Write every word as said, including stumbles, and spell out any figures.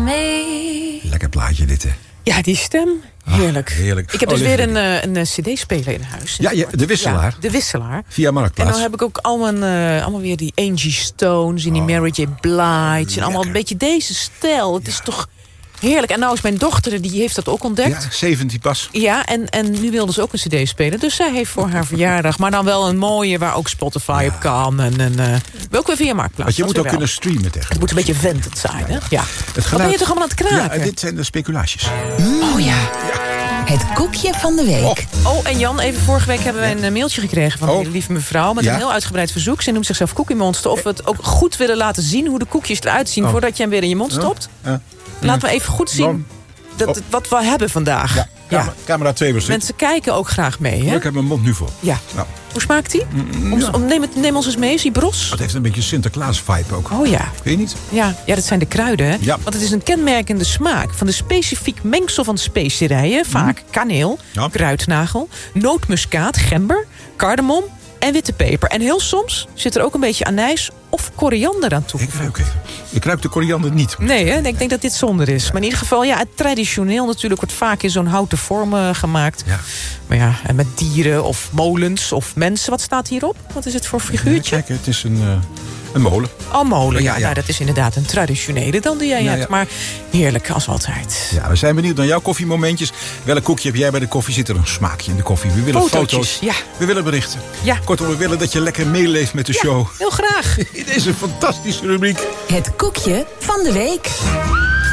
me. Lekker plaatje dit, hè? Ja, die stem. Heerlijk. Ah, heerlijk. Ik heb Oh, dus weer lieve een, een cd-speler in huis. Ja, ja, de wisselaar. Ja, de wisselaar. Via Marktplaats. En dan heb ik ook al mijn, uh, allemaal weer die Angie Stones en die Oh, Mary J. Blige. En allemaal een beetje deze stijl. Het ja. is toch heerlijk. En nou is mijn dochter, die heeft dat ook ontdekt. Ja, zeventien pas. Ja, en, en nu wilde ze ook een cd spelen. Dus zij heeft voor haar verjaardag, maar dan wel een mooie waar ook Spotify ja. op kan. En, en uh, ook weer via Marktplaats. Want je moet ook wel. kunnen streamen tegen. Het moet een beetje vented zijn, hè? Ja. ja. Het geluid... Wat ben je toch allemaal aan het kraken? Ja, dit zijn de speculaties. Mm. Oh ja. ja. Het koekje van de week. Oh, oh en Jan, even vorige week hebben we een mailtje gekregen van oh. een lieve mevrouw met ja. een heel uitgebreid verzoek. Ze noemt zichzelf Cookie Monster. Of we het ook goed willen laten zien hoe de koekjes eruit zien oh. voordat je hem weer in je mond stopt. Ja. Ja. Laten we even goed zien dat, wat we hebben vandaag. Ja. Ja. Camera twee was Mensen kijken ook graag mee, hè? Ik heb mijn mond nu vol. Ja. Nou. Hoe smaakt die? Mm, ja. Om, neem, neem ons eens mee, is die bros? Het heeft een beetje Sinterklaas-vibe ook. Oh ja. Weet je niet? Ja, ja, dat zijn de kruiden, hè? Ja. Want het is een kenmerkende smaak van de specifiek mengsel van specerijen. Vaak mm. kaneel, ja. kruidnagel, nootmuskaat, gember, cardamom en witte peper. En heel soms zit er ook een beetje anijs of koriander aan toe. Ik ruik even. Ik ruik de koriander niet. Nee, hè? Ik denk dat dit zonder is. Maar in ieder geval, ja, het traditioneel natuurlijk wordt vaak in zo'n houten vorm uh, gemaakt. Ja. Maar ja, en met dieren of molens of mensen. Wat staat hierop? Wat is het voor figuurtje? Ja, kijk, het is een... Uh... Een molen. Oh, molen, ja. ja. Nou, dat is inderdaad een traditionele dan die jij ja, hebt. Ja. Maar heerlijk, als altijd. Ja, we zijn benieuwd naar jouw koffiemomentjes. Welk koekje heb jij bij de koffie? Zit er een smaakje in de koffie? We willen Fotootjes, foto's. Ja. We willen berichten. Ja. Kortom, we willen dat je lekker meeleeft met de ja, show. Heel graag. In deze fantastische rubriek. Het koekje van de week.